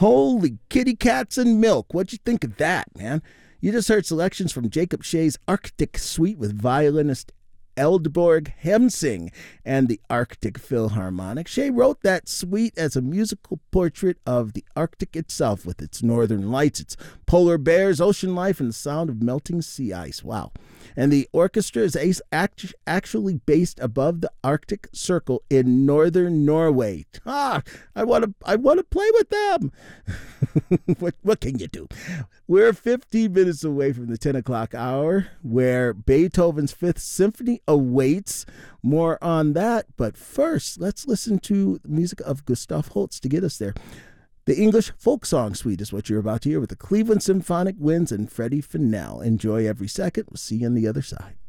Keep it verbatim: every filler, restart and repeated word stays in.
Holy kitty cats and milk. What'd you think of that, man? You just heard selections from Jacob Shea's Arctic Suite with violinist Eldborg Hemsing and the Arctic Philharmonic. Shea wrote that suite as a musical portrait of the Arctic itself, with its northern lights, its polar bears, ocean life, and the sound of melting sea ice. Wow. And the orchestra is actually based above the Arctic Circle in northern Norway. Ah, I want to I want to play with them. what, what can you do? We're fifteen minutes away from the ten o'clock hour, where Beethoven's Fifth Symphony awaits. More on that, but first, let's listen to the music of Gustav Holst to get us there. The English Folk Song Suite is what you're about to hear with the Cleveland Symphonic Winds and Freddie Fennell. Enjoy every second. We'll see you on the other side.